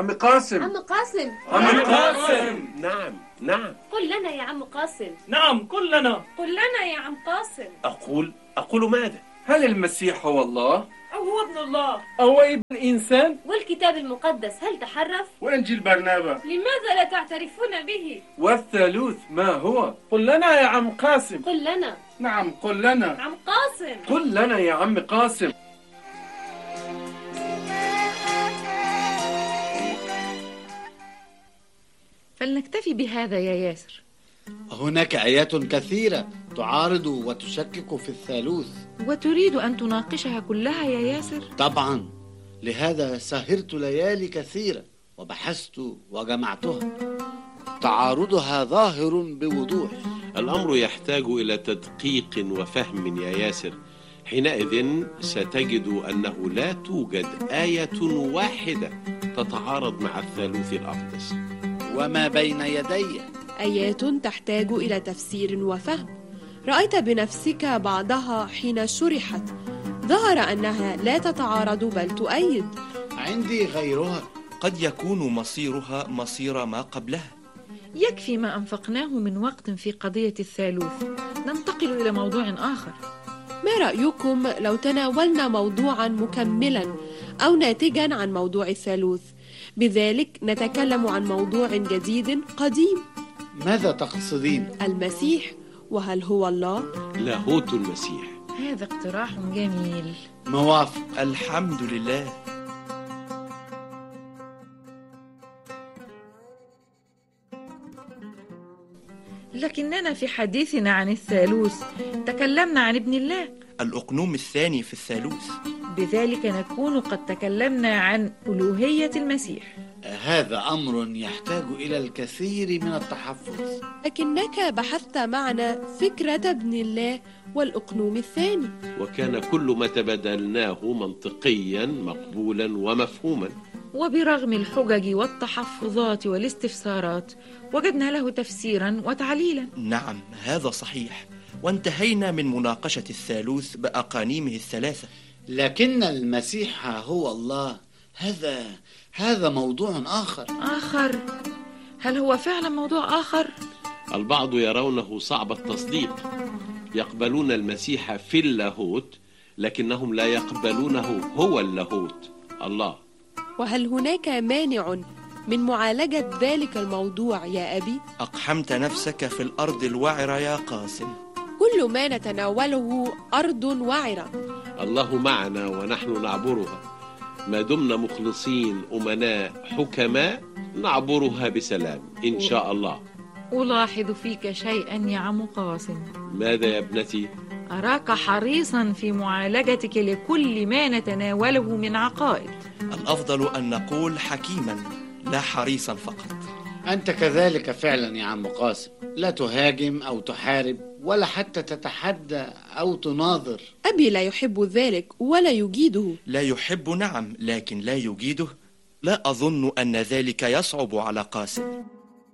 عم قاسم. عم قاسم. عم قاسم. نعم. قل لنا يا عم قاسم. نعم قل لنا. قل لنا يا عم قاسم. أقول ماذا؟ هل المسيح هو الله؟ أو هو ابن الله؟ أو ابن الإنسان؟ والكتاب المقدس هل تحرف؟ وإنجيل برنابا لماذا لا تعترفون به؟ والثالوث ما هو؟ قل لنا يا عم قاسم. قل لنا. نعم قل لنا. عم قاسم. قل لنا يا عم قاسم. فلنكتفي بهذا يا ياسر. هناك آيات كثيرة تعارض وتشكك في الثالوث. وتريد أن تناقشها كلها يا ياسر؟ طبعا، لهذا سهرت ليالي كثيرة وبحثت وجمعتها. تعارضها ظاهر بوضوح. الأمر يحتاج إلى تدقيق وفهم يا ياسر. حينئذ ستجد أنه لا توجد آية واحدة تتعارض مع الثالوث الأقدس. وما بين يدي آيات تحتاج إلى تفسير وفهم. رأيت بنفسك بعضها حين شرحت، ظهر أنها لا تتعارض بل تؤيد. عندي غيرها. قد يكون مصيرها مصير ما قبلها. يكفي ما أنفقناه من وقت في قضية الثالوث. ننتقل إلى موضوع آخر. ما رأيكم لو تناولنا موضوعا مكملا أو ناتجا عن موضوع الثالوث؟ بذلك نتكلم عن موضوع جديد قديم. ماذا تقصدين؟ المسيح، وهل هو الله؟ لاهوت المسيح. هذا اقتراح جميل. موافق. الحمد لله. لكننا في حديثنا عن الثالوث تكلمنا عن ابن الله، الأقنوم الثاني في الثالوث. بذلك نكون قد تكلمنا عن ألوهية المسيح. هذا أمر يحتاج إلى الكثير من التحفظ. لكنك بحثت معنا فكرة ابن الله والأقنوم الثاني، وكان كل ما تبادلناه منطقيا مقبولا ومفهوما. وبرغم الحجج والتحفظات والاستفسارات وجدنا له تفسيرا وتعليلا. نعم هذا صحيح، وانتهينا من مناقشة الثالوث بأقانيمه الثلاثة. لكن المسيح هو الله، هذا موضوع آخر. هل هو فعلا موضوع آخر؟ البعض يرونه صعب التصديق، يقبلون المسيح في اللاهوت لكنهم لا يقبلونه هو اللاهوت الله. وهل هناك مانع من معالجة ذلك الموضوع يا أبي؟ أقحمت نفسك في الأرض الوعرة يا قاسم. كل ما نتناوله أرض وعرة. الله معنا ونحن نعبرها، ما دمنا مخلصين أمناء حكماء نعبرها بسلام إن شاء الله. ألاحظ فيك شيئا يا عم قاسم. ماذا يا ابنتي؟ أراك حريصا في معالجتك لكل ما نتناوله من عقائد. الأفضل أن نقول حكيما لا حريصا فقط. أنت كذلك فعلا يا عم قاسم، لا تهاجم أو تحارب ولا حتى تتحدى أو تناظر. أبي لا يحب ذلك ولا يجيده. لا يحب نعم، لكن لا يجيده. لا أظن أن ذلك يصعب على قاسم.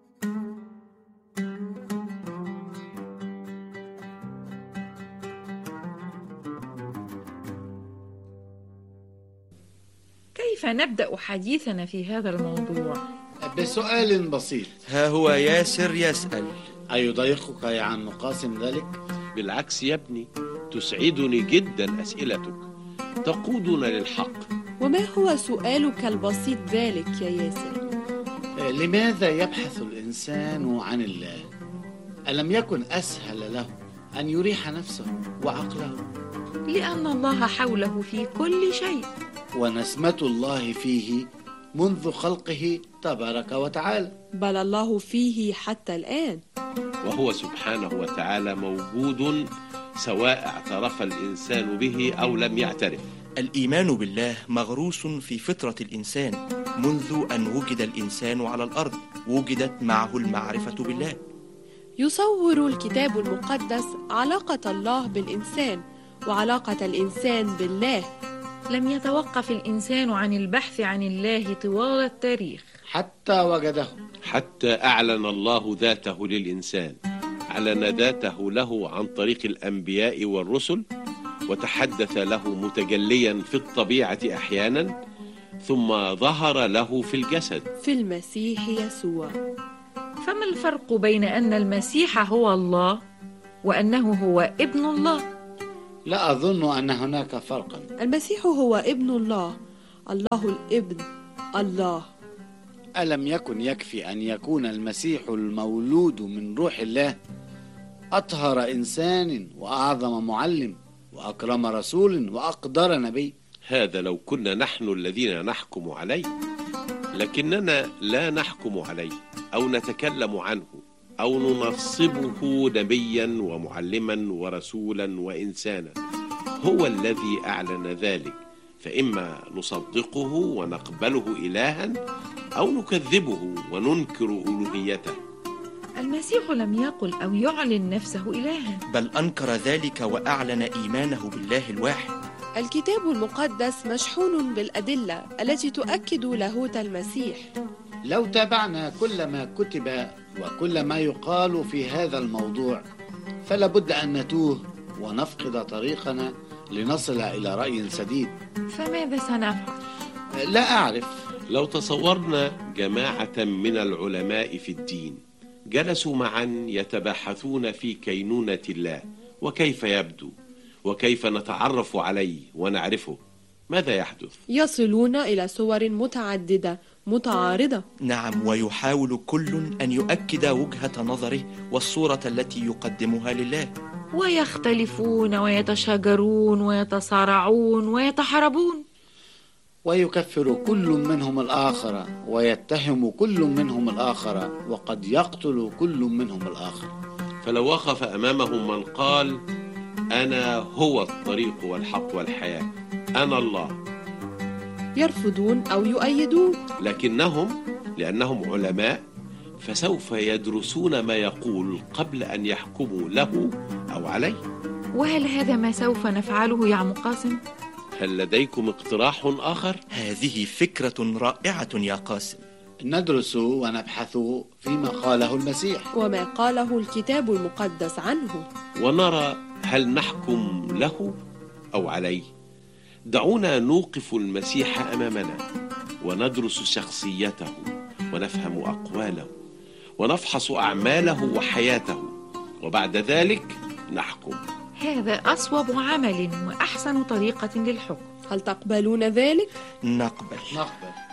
كيف نبدأ حديثنا في هذا الموضوع؟ بسؤال بسيط. ها هو ياسر يسأل. أيضايقك يا عم قاسم ذلك؟ بالعكس يا ابني، تسعدني جدا أسئلتك، تقودنا للحق. وما هو سؤالك البسيط ذلك يا ياسر؟ لماذا يبحث الإنسان عن الله؟ ألم يكن أسهل له أن يريح نفسه وعقله؟ لأن الله حوله في كل شيء، ونسمة الله فيه منذ خلقه تبارك وتعالى، بل الله فيه حتى الآن، وهو سبحانه وتعالى موجود سواء اعترف الإنسان به أو لم يعترف. الإيمان بالله مغروس في فطرة الإنسان منذ أن وجد الإنسان على الأرض، وجدت معه المعرفة بالله. يصور الكتاب المقدس علاقة الله بالإنسان وعلاقة الإنسان بالله. لم يتوقف الإنسان عن البحث عن الله طوال التاريخ حتى وجده، حتى أعلن الله ذاته للإنسان. أعلن ذاته له عن طريق الأنبياء والرسل، وتحدث له متجليا في الطبيعة أحيانا، ثم ظهر له في الجسد. في المسيح يسوع. فما الفرق بين أن المسيح هو الله وأنه هو ابن الله؟ لا أظن أن هناك فرقا. المسيح هو ابن الله، الله الابن، الله. ألم يكن يكفي أن يكون المسيح المولود من روح الله أطهر إنسان وأعظم معلم وأكرم رسول وأقدر نبي؟ هذا لو كنا نحن الذين نحكم عليه، لكننا لا نحكم عليه أو نتكلم عنه أو ننصبه نبيا ومعلما ورسولا وإنسانا. هو الذي أعلن ذلك، فإما نصدقه ونقبله إلها أو نكذبه وننكر ألوهيته. المسيح لم يقل أو يعلن نفسه إلها، بل أنكر ذلك وأعلن إيمانه بالله الواحد. الكتاب المقدس مشحون بالأدلة التي تؤكد لاهوت المسيح. لو تابعنا كل ما كتب وكل ما يقال في هذا الموضوع فلا بد أن نتوه ونفقد طريقنا لنصل إلى رأي سديد. فماذا سنفعل؟ لا أعرف. لو تصورنا جماعة من العلماء في الدين جلسوا معا يتباحثون في كينونة الله وكيف يبدو وكيف نتعرف عليه ونعرفه، ماذا يحدث؟ يصلون إلى صور متعددة متعارضة. نعم، ويحاول كل أن يؤكد وجهة نظره والصورة التي يقدمها لله، ويختلفون ويتشاجرون ويتصارعون ويتحاربون، ويكفر كل منهم الآخر ويتهم كل منهم الآخر وقد يقتل كل منهم الآخر. فلو وقف أمامهم من قال أنا هو الطريق والحق والحياة، أنا الله، يرفضون أو يؤيدون. لكنهم لأنهم علماء فسوف يدرسون ما يقول قبل أن يحكموا له أو عليه. وهل هذا ما سوف نفعله يا عم قاسم؟ هل لديكم اقتراح آخر؟ هذه فكرة رائعة يا قاسم. ندرس ونبحث فيما قاله المسيح وما قاله الكتاب المقدس عنه، ونرى هل نحكم له أو عليه. دعونا نوقف المسيح أمامنا وندرس شخصيته ونفهم أقواله ونفحص أعماله وحياته، وبعد ذلك نحكم. هذا أصوب عمل وأحسن طريقة للحكم. هل تقبلون ذلك؟ نقبل.